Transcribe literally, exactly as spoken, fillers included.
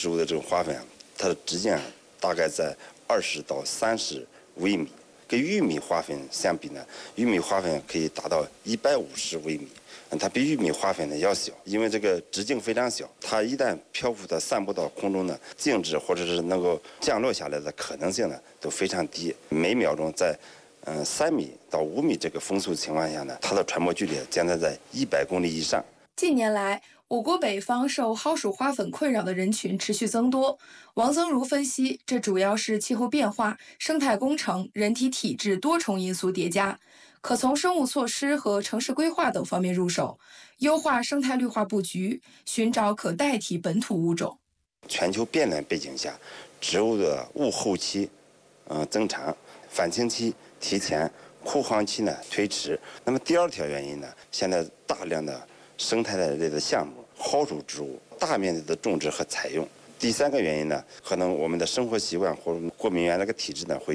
植物的这种花粉啊，它的直径大概在二十到三十微米，跟玉米花粉相比呢，玉米花粉可以达到一百五十微米。它比玉米花粉呢要小，因为这个直径非常小，它一旦漂浮的散布到空中呢，静止或者是能够降落下来的可能性呢都非常低。每秒钟在嗯三米到五米这个风速情况下呢，它的传播距离将在在一百公里以上。 近年来，我国北方受蒿属花粉困扰的人群持续增多。王增如分析，这主要是气候变化、生态工程、人体体质多重因素叠加。可从生物措施和城市规划等方面入手，优化生态绿化布局，寻找可代替本土物种。 全球变暖背景下，植物的物候期，嗯、呃、增长，返青期提前，枯黄期呢推迟。那么第二条原因呢，现在大量的生态类的项目，蒿属植物大面积的种植和采用。第三个原因呢，可能我们的生活习惯或者过敏原那个体质呢会